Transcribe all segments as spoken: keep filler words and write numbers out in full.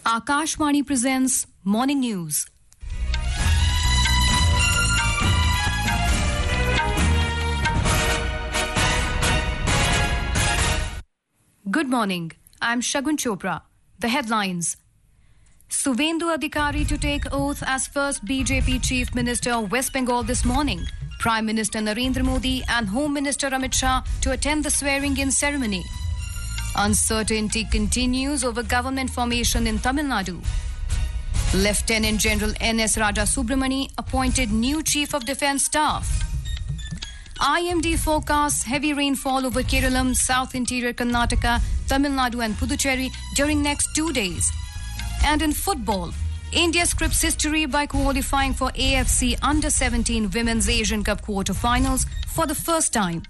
Akashvani presents Morning News. Good morning. I'm Shagun Chopra. The headlines. Suvendu Adhikari to take oath as first B J P Chief Minister of West Bengal this morning. Prime Minister Narendra Modi and Home Minister Amit Shah to attend the swearing-in ceremony. Uncertainty continues over government formation in Tamil Nadu. Lieutenant General N S Raja Subramani appointed new Chief of Defence Staff. I M D forecasts heavy rainfall over Keralam, South Interior Karnataka, Tamil Nadu and Puducherry during next two days. And in football, India scripts history by qualifying for A F C Under seventeen Women's Asian Cup quarter-finals for the first time.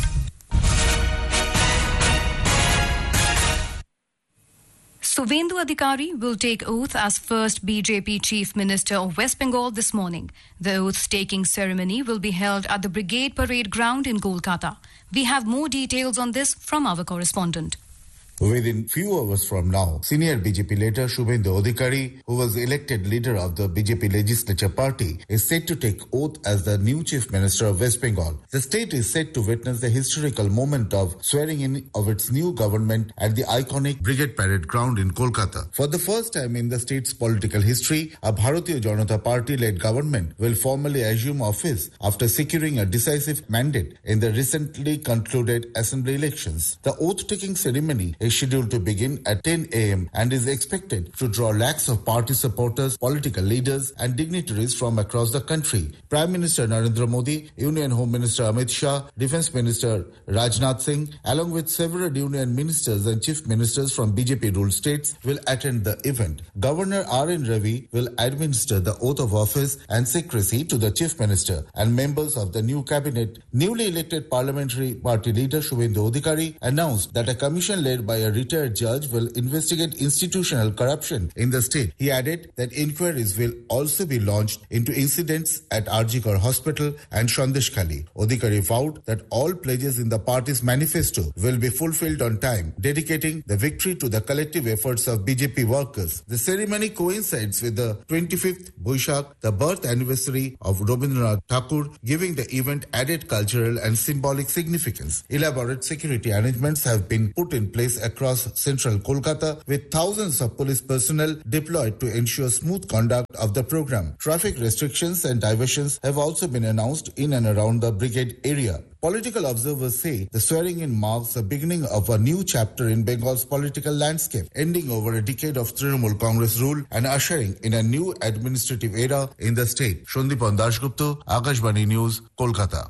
Suvendu Adhikari will take oath as first B J P Chief Minister of West Bengal this morning. The oath-taking ceremony will be held at the Brigade Parade Ground in Kolkata. We have more details on this from our correspondent. Within few hours from now, senior B J P leader Suvendu Adhikari, who was elected leader of the B J P legislature party, is set to take oath as the new Chief Minister of West Bengal. The state is set to witness the historical moment of swearing in of its new government at the iconic Brigade Parade Ground in Kolkata. For the first time in the state's political history, a Bharatiya Janata Party-led government will formally assume office after securing a decisive mandate in the recently concluded assembly elections. The oath-taking ceremony is scheduled to begin at ten a.m. and is expected to draw lakhs of party supporters, political leaders and dignitaries from across the country. Prime Minister Narendra Modi, Union Home Minister Amit Shah, Defence Minister Rajnath Singh, along with several union ministers and chief ministers from B J P-ruled states will attend the event. Governor R N Ravi will administer the oath of office and secrecy to the Chief Minister and members of the new cabinet. Newly elected parliamentary party leader Suvendu Adhikari announced that a commission led by a retired judge will investigate institutional corruption in the state. He added that inquiries will also be launched into incidents at R G Kar Hospital and Sandeshkhali. Adhikari vowed that all pledges in the party's manifesto will be fulfilled on time, dedicating the victory to the collective efforts of B J P workers. The ceremony coincides with the twenty-fifth Boishakh, the birth anniversary of Rabindranath Tagore, giving the event added cultural and symbolic significance. Elaborate security arrangements have been put in place across central Kolkata, with thousands of police personnel deployed to ensure smooth conduct of the program. Traffic restrictions and diversions have also been announced in and around the brigade area. Political observers say the swearing-in marks the beginning of a new chapter in Bengal's political landscape, ending over a decade of Trinamool Congress rule and ushering in a new administrative era in the state. Shandipan Dashgupta, Akashvani News, Kolkata.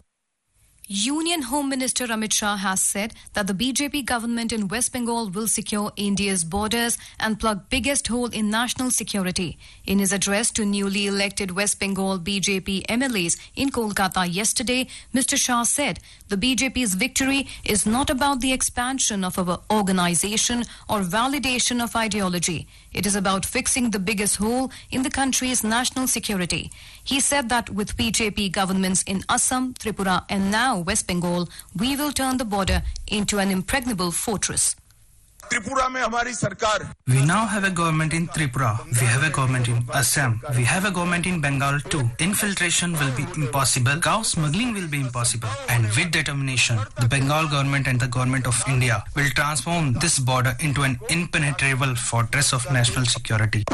Union Home Minister Amit Shah has said that the B J P government in West Bengal will secure India's borders and plug biggest hole in national security. In his address to newly elected West Bengal B J P M L As in Kolkata yesterday, Mister Shah said the B J P's victory is not about the expansion of our organization or validation of ideology. It is about fixing the biggest hole in the country's national security. He said that with B J P governments in Assam, Tripura and now West Bengal, we will turn the border into an impregnable fortress. We now have a government in Tripura. We have a government in Assam. We have a government in Bengal too. Infiltration will be impossible. Cow smuggling will be impossible. And with determination, the Bengal government and the government of India will transform this border into an impenetrable fortress of national security.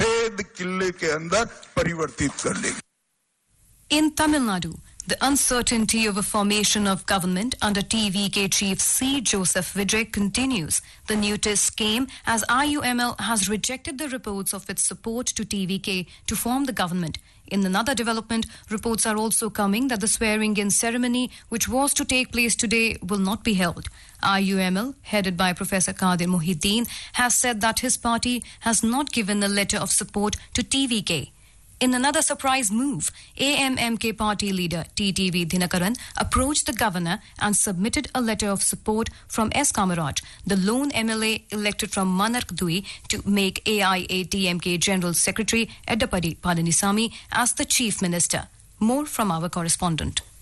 In Tamil Nadu, the uncertainty of a formation of government under T V K chief C. Joseph Vijay continues. The notice came as I U M L has rejected the reports of its support to T V K to form the government. In another development, reports are also coming that the swearing-in ceremony, which was to take place today, will not be held. I U M L, headed by Professor Qadir Mohiuddin, has said that his party has not given a letter of support to T V K. In another surprise move, A M M K party leader T T V Dinakaran approached the governor and submitted a letter of support from S. Kamaraj, the lone M L A elected from Manarkdui, to make A I A T M K General Secretary Edappadi Palanisamy as the Chief Minister. More from our correspondent.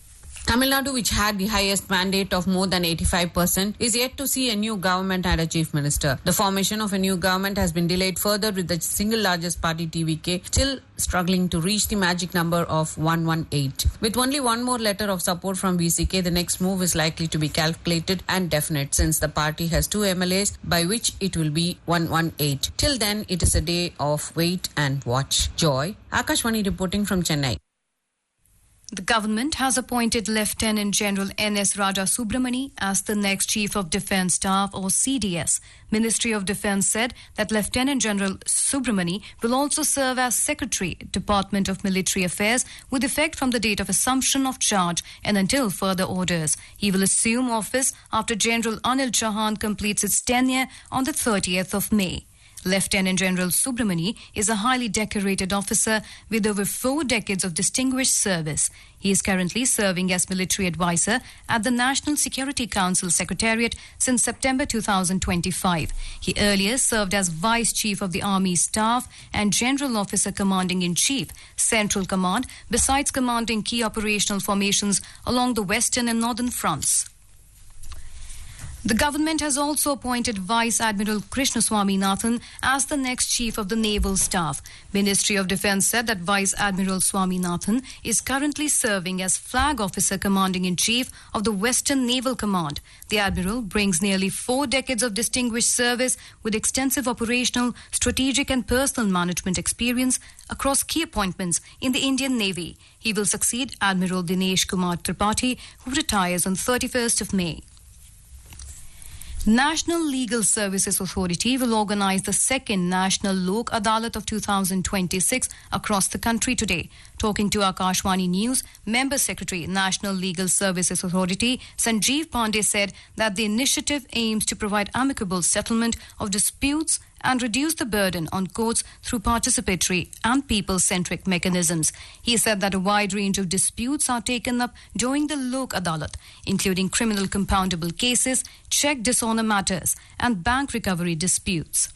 Tamil Nadu, which had the highest mandate of more than eighty-five percent, is yet to see a new government and a chief minister. The formation of a new government has been delayed further, with the single largest party T V K still struggling to reach the magic number of one hundred eighteen. With only one more letter of support from V C K, the next move is likely to be calculated and definite, since the party has two M L As by which it will be one hundred eighteen. Till then, it is a day of wait and watch. Joy, Akashvani reporting from Chennai. The government has appointed Lieutenant General N S Raja Subramani as the next Chief of Defence Staff, or C D S. Ministry of Defence said that Lieutenant General Subramani will also serve as Secretary, Department of Military Affairs, with effect from the date of assumption of charge and until further orders. He will assume office after General Anil Chauhan completes its tenure on the thirtieth of May. Lieutenant General Subramani is a highly decorated officer with over four decades of distinguished service. He is currently serving as military advisor at the National Security Council Secretariat since September two thousand twenty-five. He earlier served as Vice Chief of the Army Staff and General Officer Commanding in Chief, Central Command, besides commanding key operational formations along the western and northern fronts. The government has also appointed Vice Admiral Krishna Swaminathan as the next Chief of the Naval Staff. Ministry of Defence said that Vice Admiral Swaminathan is currently serving as Flag Officer Commanding-in-Chief of the Western Naval Command. The Admiral brings nearly four decades of distinguished service with extensive operational, strategic and personal management experience across key appointments in the Indian Navy. He will succeed Admiral Dinesh Kumar Tripathi, who retires on thirty-first of May. National Legal Services Authority will organize the second National Lok Adalat of two thousand twenty-six across the country today. Talking to Akashvani News, Member Secretary, National Legal Services Authority, Sanjeev Pandey said that the initiative aims to provide amicable settlement of disputes and reduce the burden on courts through participatory and people-centric mechanisms. He said that a wide range of disputes are taken up during the Lok Adalat, including criminal compoundable cases, check dishonor matters, and bank recovery disputes.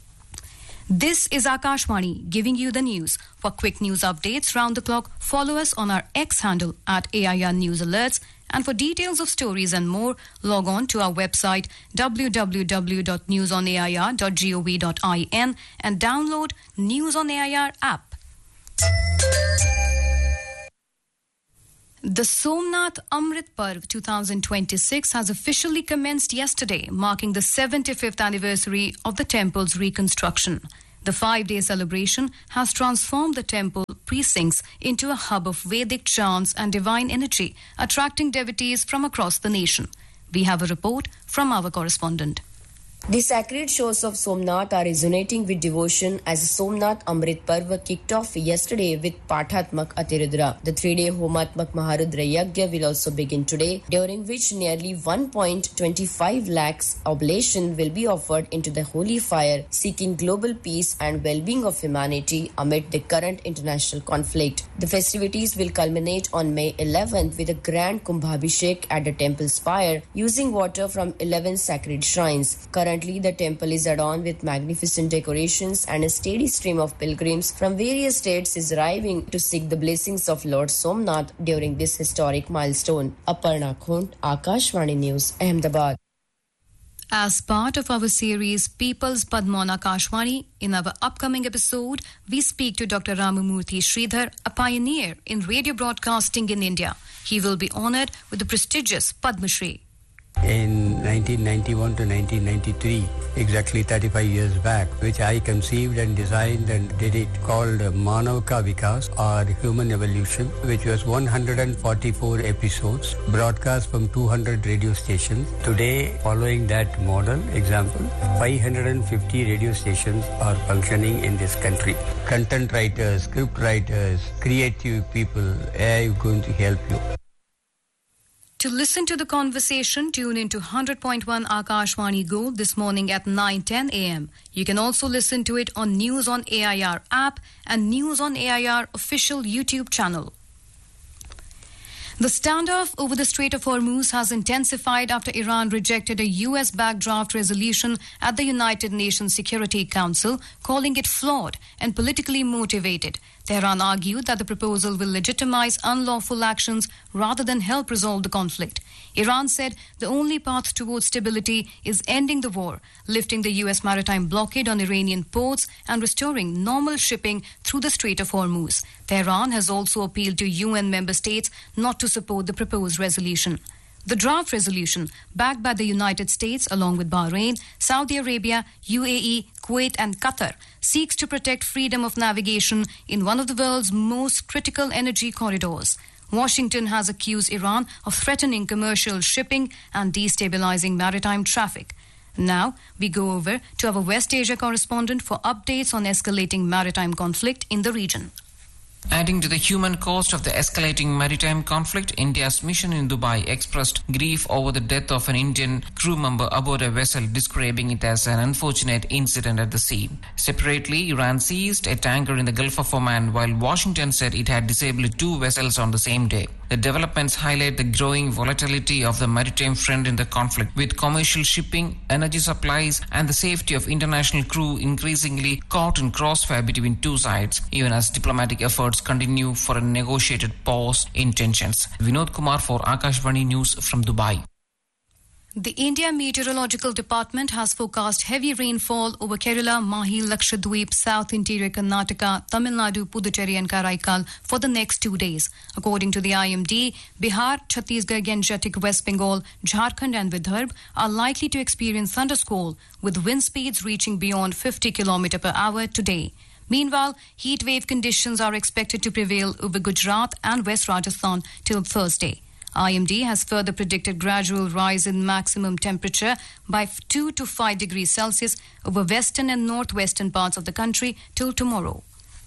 This is Akashvani giving you the news. For quick news updates round the clock, follow us on our X handle at A I R News Alerts. And for details of stories and more, log on to our website w w w dot news on a i r dot gov dot in and download News on A I R app. The Somnath Amrit Parv twenty twenty-six has officially commenced yesterday, marking the seventy-fifth anniversary of the temple's reconstruction. The five-day celebration has transformed the temple precincts into a hub of Vedic chants and divine energy, attracting devotees from across the nation. We have a report from our correspondent. The sacred shores of Somnath are resonating with devotion as the Somnath Amrit Parva kicked off yesterday with Pathatmak Atirudra. The three-day Homatmak Maharudra Yagya will also begin today, during which nearly one point two five lakhs oblation will be offered into the holy fire, seeking global peace and well-being of humanity amid the current international conflict. The festivities will culminate on May eleventh with a grand Kumbhabhishek at the temple spire, using water from eleven sacred shrines. Currently, the temple is adorned with magnificent decorations, and a steady stream of pilgrims from various states is arriving to seek the blessings of Lord Somnath during this historic milestone. Aparna Khont, Akashvani News, Ahmedabad. As part of our series People's Padma on Akashvani, in our upcoming episode, we speak to Doctor Ramamurthy Sridhar, a pioneer in radio broadcasting in India. He will be honoured with the prestigious Padma Shri. In nineteen ninety-one to nineteen ninety-three, exactly thirty-five years back, which I conceived and designed and did it, called Manav Ka Vikas, or Human Evolution, which was one hundred forty-four episodes, broadcast from two hundred radio stations. Today, following that model example, five hundred fifty radio stations are functioning in this country. Content writers, script writers, creative people, A I is going to help you. To listen to the conversation, tune into one hundred point one Akashvani Gold this morning at nine ten a m. You can also listen to it on News on A I R app and News on A I R official YouTube channel. The standoff over the Strait of Hormuz has intensified after Iran rejected a U S-backed draft resolution at the United Nations Security Council, calling it flawed and politically motivated. Tehran argued that the proposal will legitimize unlawful actions rather than help resolve the conflict. Iran said the only path towards stability is ending the war, lifting the U S maritime blockade on Iranian ports and restoring normal shipping through the Strait of Hormuz. Tehran has also appealed to U N member states not to support the proposed resolution. The draft resolution, backed by the United States along with Bahrain, Saudi Arabia, U A E, Kuwait and Qatar, seeks to protect freedom of navigation in one of the world's most critical energy corridors. Washington has accused Iran of threatening commercial shipping and destabilizing maritime traffic. Now, we go over to our West Asia correspondent for updates on escalating maritime conflict in the region. Adding to the human cost of the escalating maritime conflict, India's mission in Dubai expressed grief over the death of an Indian crew member aboard a vessel, describing it as an unfortunate incident at the sea. Separately, Iran seized a tanker in the Gulf of Oman, while Washington said it had disabled two vessels on the same day. The developments highlight the growing volatility of the maritime front in the conflict, with commercial shipping, energy supplies, and the safety of international crew increasingly caught in crossfire between two sides, even as diplomatic efforts continue for a negotiated pause in tensions. Vinod Kumar for Akashvani News from Dubai. The India Meteorological Department has forecast heavy rainfall over Kerala, Mahi, Lakshadweep, South Interior Karnataka, Tamil Nadu, Puducherry and Karaikal for the next two days. According to the I M D, Bihar, Chhattisgarh, Gangetic, West Bengal, Jharkhand and Vidarbha are likely to experience thundersquall with wind speeds reaching beyond fifty kilometers per hour today. Meanwhile, heat wave conditions are expected to prevail over Gujarat and West Rajasthan till Thursday. I M D has further predicted gradual rise in maximum temperature by two to five degrees Celsius over western and northwestern parts of the country till tomorrow.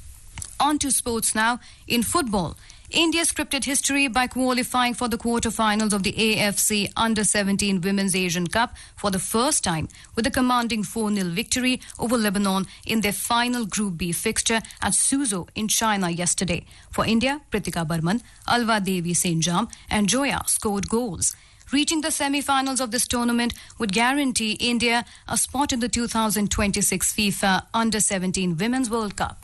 On to sports now. In football, India scripted history by qualifying for the quarter-finals of the A F C Under seventeen Women's Asian Cup for the first time with a commanding four nil victory over Lebanon in their final Group B fixture at Suzhou in China yesterday. For India, Pritika Barman, Alva Devi Senjam and Joya scored goals. Reaching the semi-finals of this tournament would guarantee India a spot in the two thousand twenty-six FIFA Under seventeen Women's World Cup.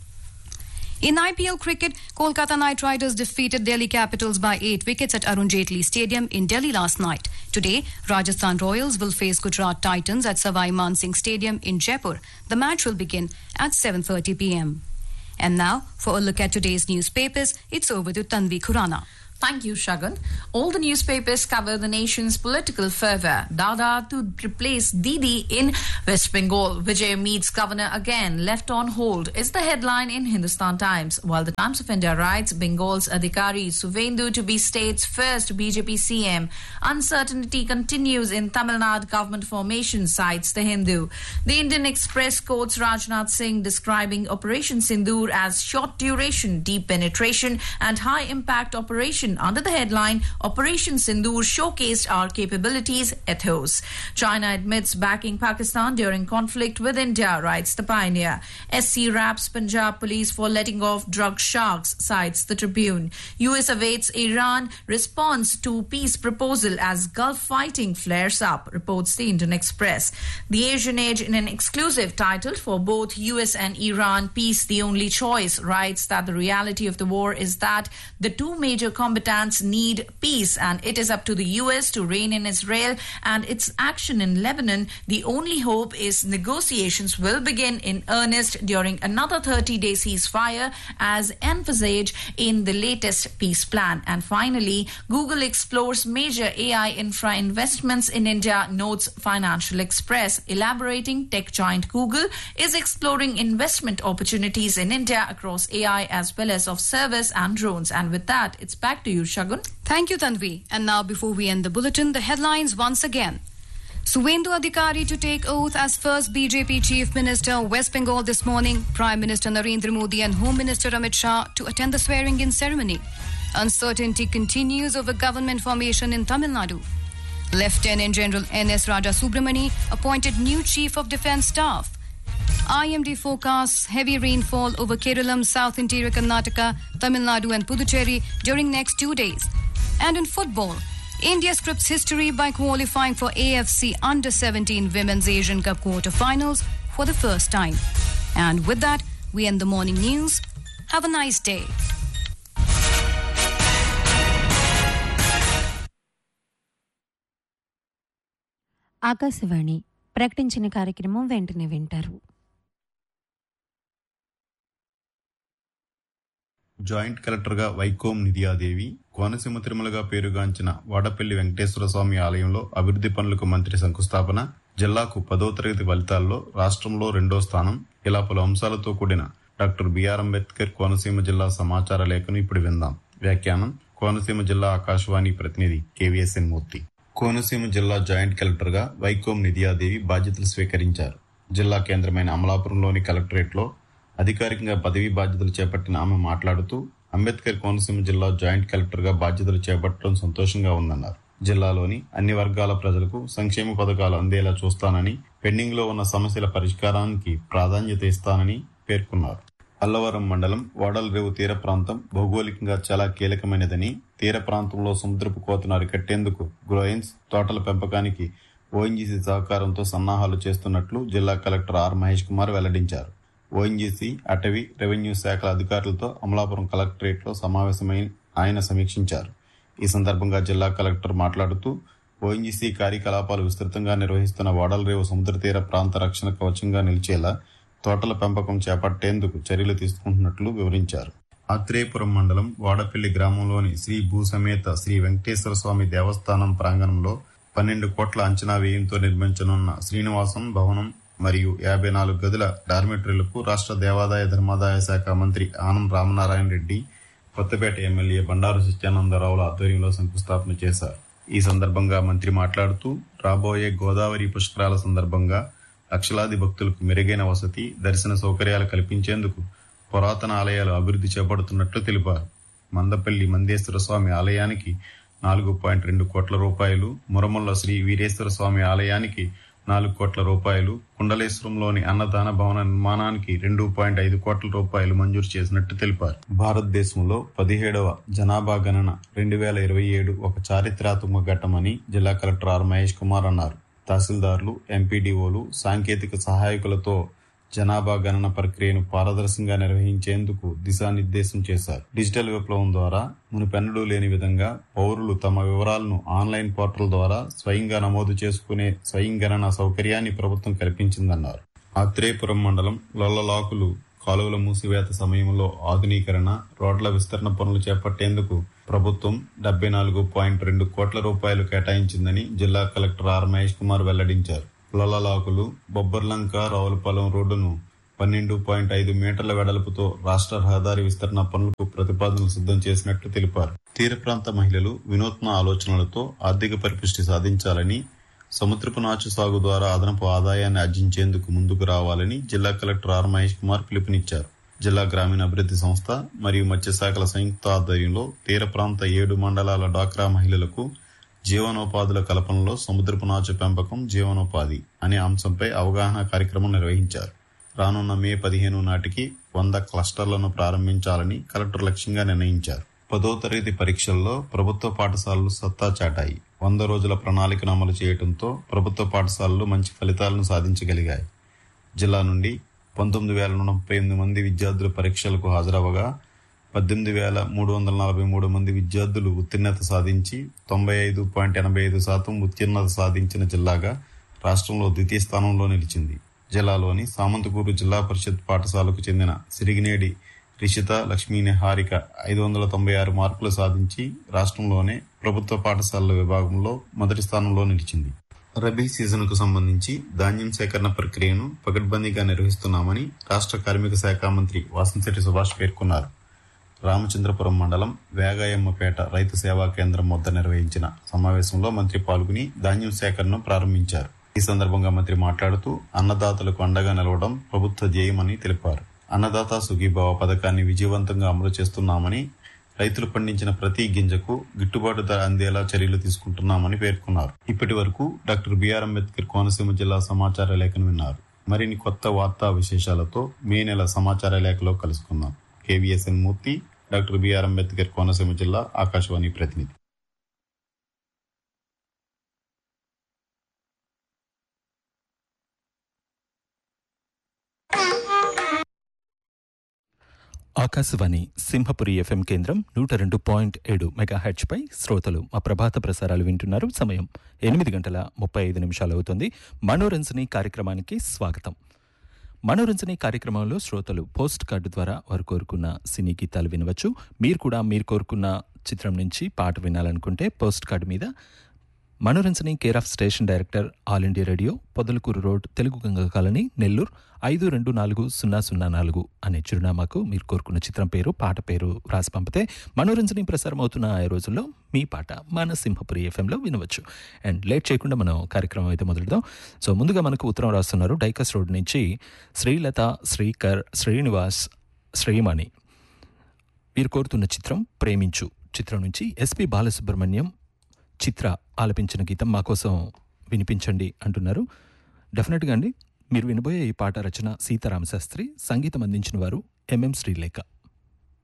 In I P L cricket, Kolkata Knight Riders defeated Delhi Capitals by eight wickets at Arun Jaitley Stadium in Delhi last night. Today, Rajasthan Royals will face Gujarat Titans at Savai Mansingh Stadium in Jaipur. The match will begin at seven thirty p.m. And now, for a look at today's newspapers, it's over to Tanvi Khurana. Thank you, Shagun. All the newspapers cover the nation's political fervour. Dada to replace Didi in West Bengal. Vijay meets governor again. Left on hold is the headline in Hindustan Times. While the Times of India writes Bengal's Adhikari Suvendu to be state's first B J P C M. Uncertainty continues in Tamil Nadu government formation, cites the Hindu. The Indian Express quotes Rajnath Singh describing Operation Sindoor as short duration, deep penetration and high impact operation. Under the headline, Operation Sindoor showcased our capabilities, ethos. China admits backing Pakistan during conflict with India, writes the Pioneer. S C raps Punjab police for letting off drug sharks, cites the Tribune. U S awaits Iran response to peace proposal as Gulf fighting flares up, reports the Indian Express. The Asian Age, in an exclusive title for both U S and Iran, Peace the Only Choice, writes that the reality of the war is that the two major combatants need peace and it is up to the U S to rein in Israel and its action in Lebanon. The only hope is negotiations will begin in earnest during another thirty-day ceasefire as envisaged in the latest peace plan. And finally, Google explores major A I infra investments in India, notes Financial Express. Elaborating, tech giant Google is exploring investment opportunities in India across A I as well as of service and drones. And with that, it's back to you, Shagun. Thank you, Tanvi. And now, before we end the bulletin, the headlines once again. Suvendu Adhikari to take oath as first B J P Chief Minister, West Bengal this morning. Prime Minister Narendra Modi and Home Minister Amit Shah to attend the swearing-in ceremony. Uncertainty continues over government formation in Tamil Nadu. Lieutenant General N S Raja Subramani appointed new Chief of Defence Staff. I M D forecasts heavy rainfall over Kerala, South Interior Karnataka, Tamil Nadu and Puducherry during next two days. And in football, India scripts history by qualifying for A F C Under seventeen Women's Asian Cup quarter-finals for the first time. And with that, we end the morning news. Have a nice day. Akashvani ప్రకటించిన కార్యక్రమం వెంటనే వింటారు. Joint కలెక్టర్గా వైకోం నిధియాదేవి, కోనసీమ తిరుమలగా పేరుగాంచిన వాడపల్లి వెంకటేశ్వర స్వామి ఆలయంలో అభివృద్ధి పనులకు మంత్రి శంకుస్థాపన, జిల్లాకు పదో తరగతి ఫలితాల్లో రాష్ట్రంలో రెండో స్థానం, ఇలా పలు అంశాలతో కూడిన డాక్టర్ బిఆర్ అంబేద్కర్ కోనసీమ జిల్లా సమాచార లేఖను ఇప్పుడు విందాం. వ్యాఖ్యానం కోనసీమ జిల్లా ఆకాశవాణి ప్రతినిధి కేవీఎస్ఎన్ మూర్తి. కోనసీమ జిల్లా జాయింట్ కలెక్టర్గా వైకోం నిధియాదేవి బాధ్యతలు స్వీకరించారు. జిల్లా కేంద్రమైన అమలాపురంలోని కలెక్టరేట్లో అధికారికంగా పదవీ బాధ్యతలు చేపట్టిన ఆమె మాట్లాడుతూ, అంబేద్కర్ కోనసీమ జిల్లా జాయింట్ కలెక్టర్గా బాధ్యతలు చేపట్టడం సంతోషంగా ఉందన్నారు. జిల్లాలోని అన్ని వర్గాల ప్రజలకు సంక్షేమ పథకాలు అందేలా చూస్తానని, పెండింగ్ లో ఉన్న సమస్యల పరిష్కారానికి ప్రాధాన్యత ఇస్తానని పేర్కొన్నారు. అల్లవరం మండలం వాడలరేవు తీర ప్రాంతం భౌగోళికంగా చాలా కీలకమైనదని, తీర ప్రాంతంలో సముద్రపు కోతను అరికట్టేందుకు గ్రోయిన్స్ తోటల పెంపకానికి ఓఎన్జీసీ సహకారంతో సన్నాహాలు చేస్తున్నట్లు జిల్లా కలెక్టర్ ఆర్ మహేష్ కుమార్ వెల్లడించారు. ఓఎన్జీసీ, అటవీ, రెవెన్యూ శాఖల అధికారులతో అమలాపురం కలెక్టరేట్లో సమావేశమై ఆయన సమీక్షించారు. ఈ సందర్భంగా జిల్లా కలెక్టర్ మాట్లాడుతూ, ఓఎన్జీసీ కార్యకలాపాలు విస్తృతంగా నిర్వహిస్తున్న వాడలరేవు సముద్ర తీర ప్రాంత రక్షణ కవచంగా నిలిచేలా తోటల పెంపకం చేపట్టేందుకు చర్యలు తీసుకుంటున్నట్లు వివరించారు. ఆత్రేయపురం మండలం వాడపల్లి గ్రామంలోని శ్రీ భూసమేత శ్రీ వెంకటేశ్వర స్వామి దేవస్థానం ప్రాంగణంలో పన్నెండు కోట్ల అంచనా వ్యయంతో నిర్మించనున్న శ్రీనివాసం భవనం మరియు యాభై నాలుగు గదుల డార్మెటరీలకు రాష్ట్ర దేవాదాయ ధర్మాదాయ శాఖ మంత్రి ఆనం రామనారాయణ రెడ్డి, కొత్తపేట ఎమ్మెల్యే బండారు సత్యానందరావుల ఆధ్వర్యంలో శంకుస్థాపన చేశారు. ఈ సందర్భంగా మంత్రి మాట్లాడుతూ, రాబోయే గోదావరి పుష్కరాల సందర్భంగా లక్షలాది భక్తులకు మెరుగైన వసతి, దర్శన సౌకర్యాలు కల్పించేందుకు పురాతన ఆలయాలు అభివృద్ధి చేపడుతున్నట్లు తెలిపారు. మందపల్లి మందేశ్వర స్వామి ఆలయానికి నాలుగు పాయింట్ రెండు కోట్ల రూపాయలు, మురమల్ల శ్రీ వీరేశ్వర స్వామి ఆలయానికి నాలుగు కోట్ల రూపాయలు, కుండలేశ్వరంలోని అన్నదాన భవన నిర్మాణానికి రెండు పాయింట్ ఐదు కోట్ల రూపాయలు మంజూరు చేసినట్టు తెలిపారు. భారతదేశంలో పదిహేడవ జనాభా గణన రెండు వేల ఇరవై ఏడు ఒక చారిత్రాత్మక ఘట్టమని జిల్లా కలెక్టర్ ఆర్ మహేష్ కుమార్ అన్నారు. తహసీల్దార్లు, ఎంపీడీఓలు, సాంకేతిక సహాయకులతో జనాభా గణన ప్రక్రియను పారదర్శకంగా నిర్వహించేందుకు దిశానిర్దేశం చేశారు. డిజిటల్ విప్లవం ద్వారా మునుపెన్నడూ లేని విధంగా పౌరులు తమ వివరాలను ఆన్లైన్ పోర్టల్ ద్వారా స్వయంగా నమోదు చేసుకునే స్వయం గణన సౌకర్యాన్ని ప్రభుత్వం కల్పించిందన్నారు. ఆత్రేయపురం మండలం లొల్లలాకులు కాలువల మూసివేత సమయంలో ఆధునీకరణ, రోడ్ల విస్తరణ పనులు చేపట్టేందుకు ప్రభుత్వం డెబ్బై నాలుగు పాయింట్ రెండు కోట్ల రూపాయలు కేటాయించిందని జిల్లా కలెక్టర్ ఆర్ మహేష్ కుమార్ వెల్లడించారు. లొల్లలాకులు బొబ్బర్లంక రావులపాలెం రోడ్డును పన్నెండు పాయింట్ ఐదు మీటర్ల వెడల్పుతో రాష్ట్ర రహదారి విస్తరణ పనులకు ప్రతిపాదనలు సిద్ధం చేసినట్లు తెలిపారు. తీర ప్రాంత మహిళలు వినూత్న ఆలోచనలతో ఆర్థిక పరిపుష్టి సాధించాలని, సముద్రపు నాచు సాగు ద్వారా అదనపు ఆదాయాన్ని ఆర్జించేందుకు ముందుకు రావాలని జిల్లా కలెక్టర్ ఆర్ మహేష్ కుమార్ పిలుపునిచ్చారు. జిల్లా గ్రామీణ అభివృద్ధి సంస్థ మరియు మత్స్యశాఖల సంయుక్త ఆధ్వర్యంలో తీర ప్రాంత ఏడు మండలాల డాక్రా మహిళలకు జీవనోపాధుల కల్పనలో సముద్రపు నాచు పెంపకం జీవనోపాధి అనే అంశంపై అవగాహన కార్యక్రమం నిర్వహించారు. రానున్న మే పదిహేను నాటికి వంద క్లస్టర్లను ప్రారంభించాలని కలెక్టర్ లక్ష్యంగా నిర్ణయించారు. పదో తరగతి పరీక్షల్లో ప్రభుత్వ పాఠశాలలు సత్తా చాటాయి. వంద రోజుల ప్రణాళికను అమలు చేయడంతో ప్రభుత్వ పాఠశాలలు మంచి ఫలితాలను సాధించగలిగాయి. జిల్లా నుండి పంతొమ్మిది వేల నూట ముప్పై ఎనిమిది మంది విద్యార్థులు పరీక్షలకు హాజరవగా పద్దెనిమిది వేల మూడు వందల నలభై మూడు మంది విద్యార్థులు ఉత్తీర్ణత సాధించి తొంభై ఐదు పాయింట్ ఎనభై ఐదు శాతం ఉత్తీర్ణత సాధించిన జిల్లాగా రాష్ట్రంలో ద్వితీయ స్థానంలో నిలిచింది. జిల్లాలోని సామంతకూరు జిల్లా పరిషత్ పాఠశాలకు చెందిన సిరిగినేడి రిషిత లక్ష్మీ నిహారిక ఐదు వందల తొంభై ఆరు మార్కులు సాధించి రాష్ట్రంలోనే ప్రభుత్వ పాఠశాలల విభాగంలో మొదటి స్థానంలో నిలిచింది. రబీ సీజన్ కు సంబంధించి ధాన్యం సేకరణ ప్రక్రియను పకడ్బందీగా నిర్వహిస్తున్నామని రాష్ట్ర కార్మిక శాఖ మంత్రి వాసంశెట్టి సుభాష్ పేర్కొన్నారు. రామచంద్రపురం మండలం వేగాయమ్మపేట రైతు సేవా కేంద్రం వద్ద నిర్వహించిన సమావేశంలో మంత్రి పాల్గొని ధాన్యం సేకరణను ప్రారంభించారు. ఈ సందర్భంగా మంత్రి మాట్లాడుతూ, అన్నదాతలకు అండగా నిలవడం ప్రభుత్వ ధ్యేయమని తెలిపారు. అన్నదాత సుఖీభావ పథకాన్ని విజయవంతంగా అమలు చేస్తున్నామని, రైతులు పండించిన ప్రతి గింజకు గిట్టుబాటు ధర అందేలా చర్యలు తీసుకుంటున్నామని పేర్కొన్నారు. ఇప్పటి వరకు డాక్టర్ బిఆర్ అంబేద్కర్ కోనసీమ జిల్లా సమాచార లేఖను విన్నారు. మరిన్ని కొత్త వార్తా విశేషాలతో మే నెల సమాచార లేఖలో కలుసుకుందాం. కేవీఎస్ఎన్ మూర్తి, డాక్టర్ బిఆర్ అంబేద్కర్ కోనసీమ జిల్లా, ఆకాశవాణి ప్రతినిధి. ఆకాశవాణి సింహపురి ఎఫ్ఎం కేంద్రం నూట రెండు పాయింట్ ఏడు మెగాహెర్ట్జ్పై శ్రోతలు మా ప్రభాత ప్రసారాలు వింటున్నారు. సమయం ఎనిమిది గంటల ముప్పై ఐదు నిమిషాలు అవుతుంది. మనోరంజని కార్యక్రమానికి స్వాగతం. మనోరంజని కార్యక్రమంలో శ్రోతలు పోస్ట్ కార్డు ద్వారా వారు కోరుకున్న సినీ గీతాలు వినవచ్చు. మీరు కూడా మీరు కోరుకున్న చిత్రం నుంచి పాట వినాలనుకుంటే పోస్ట్ కార్డు మీద మనోరంజని care of station director all India radio, Podalakuru road, Telugu Ganga colony, Nellore ఐదు రెండు నాలుగు సున్నా సున్నా నాలుగు అనే చిరునామాకు మీరు కోరుకున్న చిత్రం పేరు, పాట పేరు రాసి పంపితే మనోరంజని ప్రసారం అవుతున్న ఆ రోజుల్లో మీ పాట మన సింహపురి ఎఫ్ఎంలో వినవచ్చు. అండ్ లేట్ చేయకుండా మనం కార్యక్రమం అయితే మొదలుదాం. సో ముందుగా మనకు ఉత్తరం రాస్తున్నారు డైకస్ రోడ్ నుంచి శ్రీలత, శ్రీకర్, శ్రీనివాస్, శ్రీమణి. మీరు కోరుతున్న చిత్రం ప్రేమించు చిత్రం నుంచి ఎస్పి బాలసుబ్రహ్మణ్యం, చిత్ర ఆలపించిన గీతం మా కోసం వినిపించండి అంటున్నారు. డెఫినెట్గా అండి. మీరు వినబోయే ఈ పాట రచన సీతారామశాస్త్రి, సంగీతం అందించిన వారు ఎంఎం శ్రీలేఖ.